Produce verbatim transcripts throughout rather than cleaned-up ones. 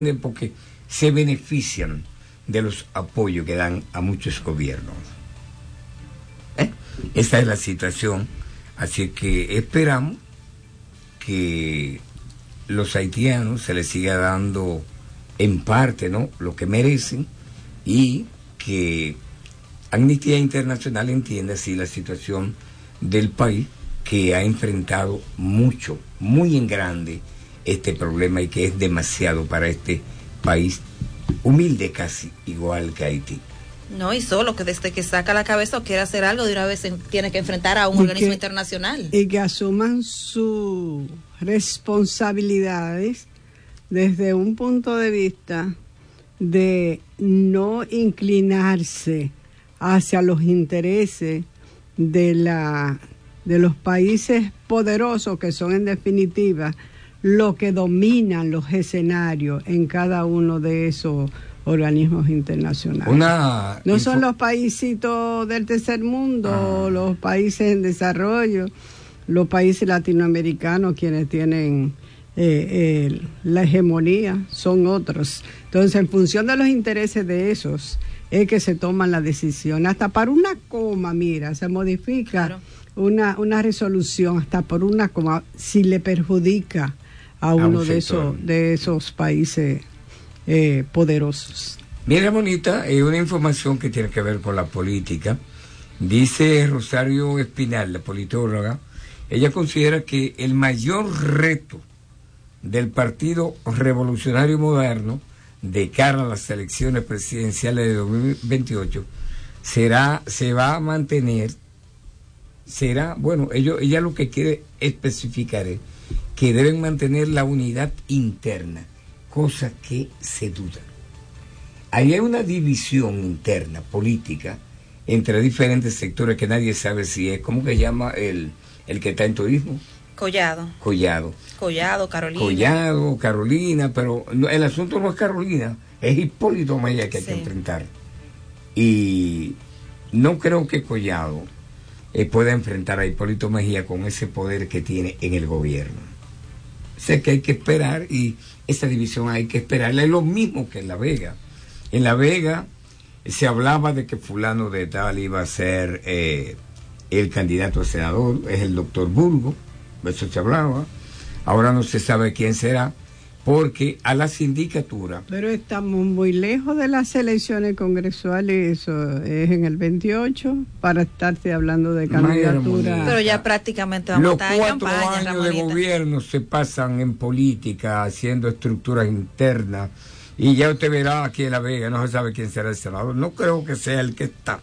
porque se benefician de los apoyos que dan a muchos gobiernos. ¿Eh? Esta es la situación, así que esperamos que los haitianos se les siga dando en parte, ¿no?, lo que merecen, y que Amnistía Internacional entienda así la situación del país, que ha enfrentado mucho, muy en grande este problema, y que es demasiado para este país humilde, casi igual que Haití. No, y solo que desde que saca la cabeza o quiere hacer algo, de una vez tiene que enfrentar a un y organismo que, internacional. Y que asuman sus responsabilidades desde un punto de vista de no inclinarse hacia los intereses de la de los países poderosos, que son en definitiva lo que dominan los escenarios en cada uno de esos organismos internacionales. Una no info- son los paísitos del tercer mundo, ah. los países en desarrollo, los países latinoamericanos quienes tienen eh, eh, la hegemonía, son otros. Entonces, en función de los intereses de esos, es que se toman las decisiones. Hasta para una coma, mira, se modifica claro. una, una resolución, hasta por una coma, si le perjudica a uno a de, esos, de esos países eh, poderosos. Mira, bonita, es una información que tiene que ver con la política. Dice Rosario Espinal, la politóloga, ella considera que el mayor reto del Partido Revolucionario Moderno de cara a las elecciones presidenciales de dos mil veintiocho será, se va a mantener, será, bueno, ellos, ella lo que quiere especificar es que deben mantener la unidad interna, cosa que se duda. Ahí hay una división interna, política, entre diferentes sectores que nadie sabe si es, ¿cómo que llama el, el que está en turismo? Collado. Collado. Collado, Carolina. Collado, Carolina, pero no, el asunto no es Carolina, es Hipólito Mejía que hay sí. que enfrentar. Y no creo que Collado eh, pueda enfrentar a Hipólito Mejía con ese poder que tiene en el gobierno. Sé que hay que esperar, y esa división hay que esperarla. Es lo mismo que en La Vega. En La Vega se hablaba de que fulano de tal iba a ser eh, el candidato a senador, es el doctor Burgo, eso se hablaba. Ahora no se sabe quién será, porque a la sindicatura... Pero estamos muy lejos de las elecciones congresuales, eso es en el veintiocho, para estarte hablando de candidatura. Pero ya prácticamente vamos Los a estar en cuatro campaña, años Ramonita. de gobierno se pasan en política, haciendo estructuras internas, y ya usted verá aquí en La Vega, no se sabe quién será el senador. No creo que sea el que está,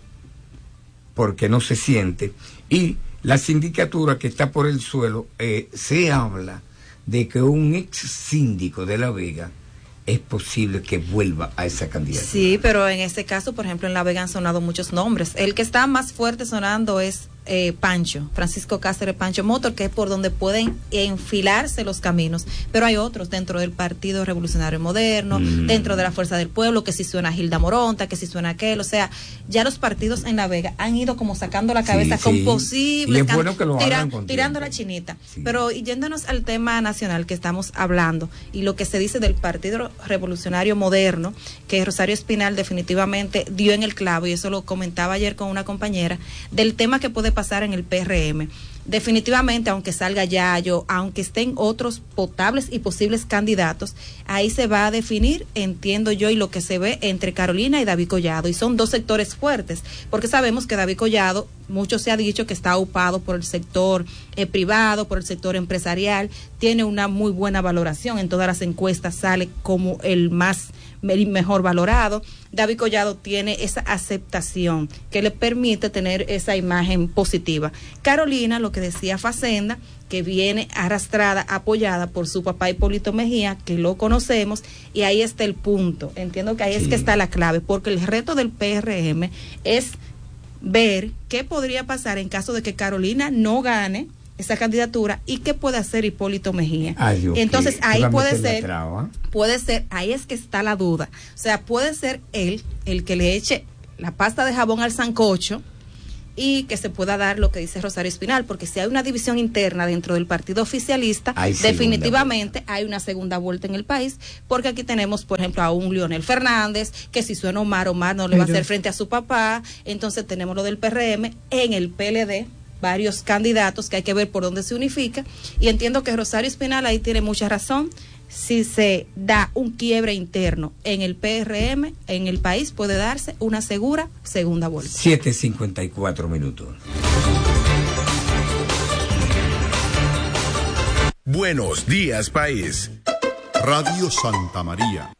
porque no se siente. Y la sindicatura que está por el suelo, eh, se habla de que un ex síndico de La Vega es posible que vuelva a esa candidatura. Sí, pero en este caso, por ejemplo, en La Vega han sonado muchos nombres. El que está más fuerte sonando es eh, Pancho, Francisco Cáceres Pancho Motor, que es por donde pueden enfilarse los caminos. Pero hay otros dentro del Partido Revolucionario Moderno, mm. dentro de la Fuerza del Pueblo, que si suena Gilda Moronta, que si suena aquel. O sea, ya los partidos en La Vega han ido como sacando la cabeza sí, con sí. posibles, y es bueno que lo tira, hagan con tirando tiempo. la chinita. Sí. Pero yéndonos al tema nacional que estamos hablando, y lo que se dice del Partido Revolucionario Moderno, que Rosario Espinal definitivamente dio en el clavo, y eso lo comentaba ayer con una compañera, del tema que puede pasar en el P R M. Definitivamente, aunque salga Yayo, aunque estén otros potables y posibles candidatos, ahí se va a definir, entiendo yo, y lo que se ve entre Carolina y David Collado, y son dos sectores fuertes, porque sabemos que David Collado, mucho se ha dicho que está ocupado por el sector eh, privado, por el sector empresarial, tiene una muy buena valoración, en todas las encuestas sale como el más el mejor valorado. David Collado tiene esa aceptación que le permite tener esa imagen positiva. Carolina, lo que decía Facenda, que viene arrastrada, apoyada por su papá Hipólito Mejía, que lo conocemos, y ahí está el punto. Entiendo que ahí sí. es que está la clave, porque el reto del P R M es ver qué podría pasar en caso de que Carolina no gane esa candidatura, y qué puede hacer Hipólito Mejía. Ay, okay. Entonces ahí puede ser, traba. puede ser, ahí es que está la duda. O sea, puede ser él el que le eche la pasta de jabón al sancocho y que se pueda dar lo que dice Rosario Espinal, porque si hay una división interna dentro del partido oficialista, hay definitivamente hay una segunda vuelta en el país, porque aquí tenemos, por ejemplo, a un Leonel Fernández, que si suena Omar, Omar no le va a hacer frente a su papá. Entonces tenemos lo del P R M, en el P L D, varios candidatos que hay que ver por dónde se unifica, y entiendo que Rosario Espinal ahí tiene mucha razón. Si se da un quiebre interno en el P R M, en el país puede darse una segura segunda vuelta. siete cincuenta y cuatro minutos. Buenos días, país. Radio Santa María.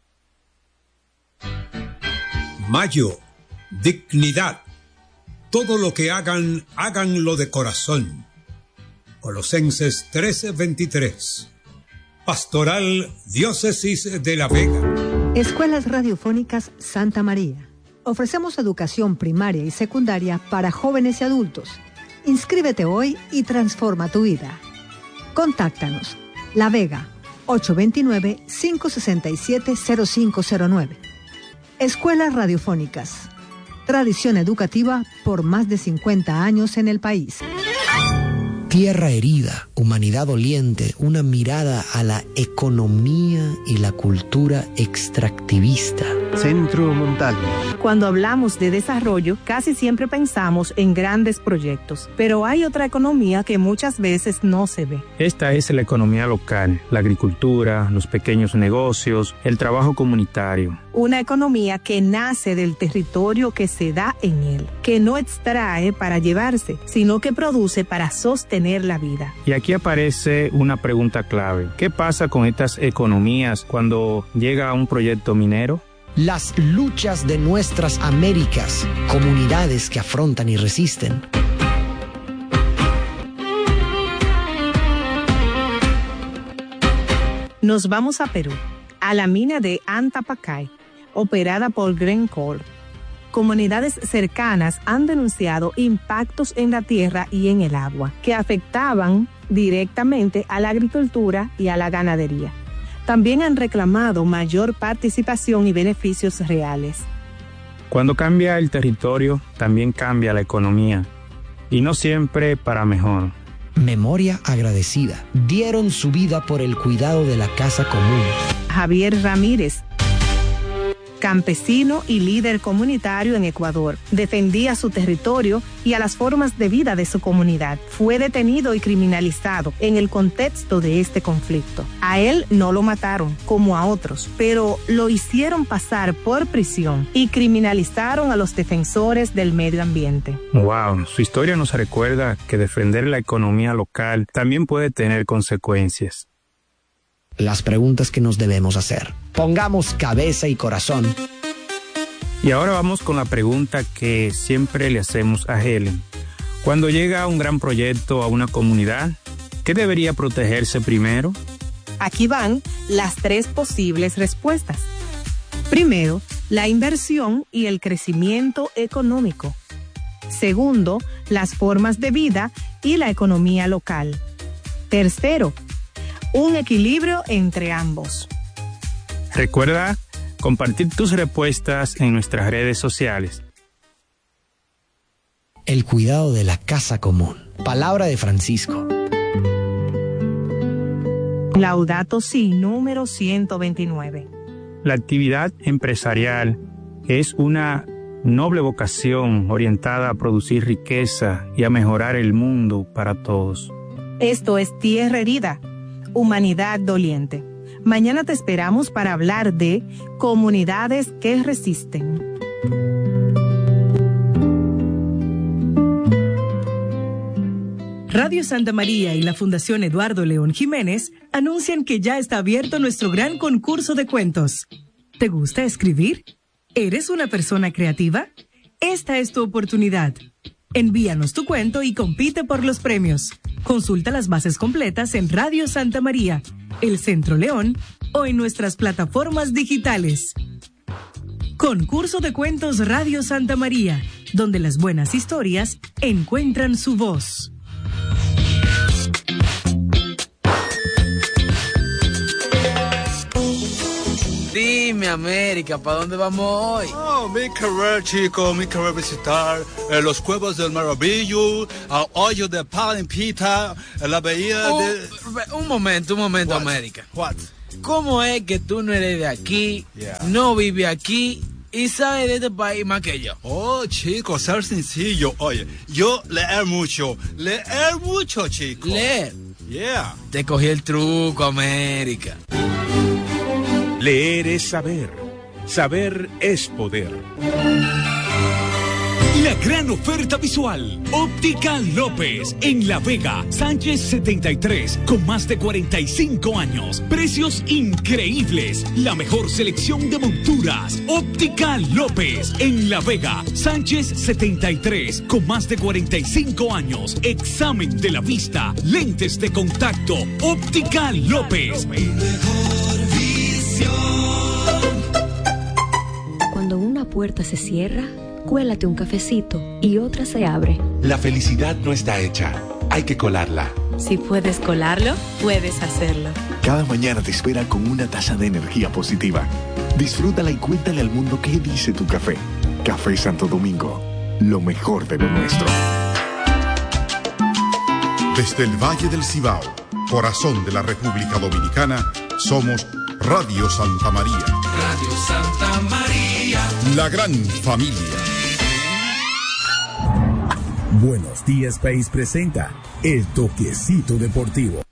Mayo, dignidad. Todo lo que hagan, háganlo de corazón. Colosenses trece veintitrés. Pastoral Diócesis de La Vega. Escuelas Radiofónicas Santa María. Ofrecemos educación primaria y secundaria para jóvenes y adultos. Inscríbete hoy y transforma tu vida. Contáctanos. La Vega, ocho dos nueve, cinco seis siete, cero cinco cero nueve. Escuelas Radiofónicas. Tradición educativa por más de cincuenta años en el país. Tierra herida, humanidad doliente, una mirada a la economía y la cultura extractivista. Centro Montalvo. Cuando hablamos de desarrollo, casi siempre pensamos en grandes proyectos, pero hay otra economía que muchas veces no se ve. Esta es la economía local, la agricultura, los pequeños negocios, el trabajo comunitario. Una economía que nace del territorio que se da en él, que no extrae para llevarse, sino que produce para sostener la vida. Y aquí aparece una pregunta clave. ¿Qué pasa con estas economías cuando llega a un proyecto minero? Las luchas de nuestras Américas, comunidades que afrontan y resisten. Nos vamos a Perú, a la mina de Antapacay, operada por Glencore. Comunidades cercanas han denunciado impactos en la tierra y en el agua que afectaban directamente a la agricultura y a la ganadería. También han reclamado mayor participación y beneficios reales. Cuando cambia el territorio, también cambia la economía, y no siempre para mejor. Memoria agradecida. Dieron su vida por el cuidado de la casa común. Javier Ramírez, campesino y líder comunitario en Ecuador, defendía su territorio y a las formas de vida de su comunidad. Fue detenido y criminalizado en el contexto de este conflicto. A él no lo mataron, como a otros, pero lo hicieron pasar por prisión y criminalizaron a los defensores del medio ambiente. Wow, su historia nos recuerda que defender la economía local también puede tener consecuencias. Las preguntas que nos debemos hacer. Pongamos cabeza y corazón. Y ahora vamos con la pregunta que siempre le hacemos a Helen. Cuando llega un gran proyecto a una comunidad, ¿qué debería protegerse primero? Aquí van las tres posibles respuestas. Primero, la inversión y el crecimiento económico. Segundo, las formas de vida y la economía local. Tercero, un equilibrio entre ambos. Recuerda compartir tus respuestas en nuestras redes sociales. El cuidado de la casa común. Palabra de Francisco. Laudato Si, número ciento veintinueve. La actividad empresarial es una noble vocación orientada a producir riqueza y a mejorar el mundo para todos. Esto es Tierra Herida, humanidad doliente. Mañana te esperamos para hablar de comunidades que resisten. Radio Santa María y la Fundación Eduardo León Jiménez anuncian que ya está abierto nuestro gran concurso de cuentos. ¿Te gusta escribir? ¿Eres una persona creativa? Esta es tu oportunidad. Envíanos tu cuento y compite por los premios. Consulta las bases completas en Radio Santa María, El Centro León o en nuestras plataformas digitales. Concurso de Cuentos Radio Santa María, donde las buenas historias encuentran su voz. Dime. Dime, América, ¿para dónde vamos hoy? Oh, mi querer, chico, mi querer visitar eh, los cuevos del Maravillo, al hoyo de Palimpita, la bahía un, de... Un momento, un momento, What? América. What? ¿Cómo es que tú no eres de aquí, Yeah. no vives aquí y sabes de este país más que yo? Oh, chico, ser sencillo. Oye, yo leer mucho, leer mucho, chico. Leer. Yeah. Te cogí el truco, América. Leer es saber. Saber es poder. La gran oferta visual. Óptica López. En La Vega, Sánchez setenta y tres. Con más de cuarenta y cinco años. Precios increíbles. La mejor selección de monturas. Óptica López. En La Vega, Sánchez setenta y tres. Con más de cuarenta y cinco años. Examen de la vista. Lentes de contacto. Óptica López. Cuando una puerta se cierra, cuélate un cafecito y otra se abre. La felicidad no está hecha, hay que colarla. Si puedes colarlo, puedes hacerlo. Cada mañana te espera con una taza de energía positiva. Disfrútala y cuéntale al mundo qué dice tu café. Café Santo Domingo, lo mejor de lo nuestro. Desde el Valle del Cibao, corazón de la República Dominicana, somos Radio Santa María. Radio Santa María. La gran familia. Buenos Días País presenta El Toquecito Deportivo.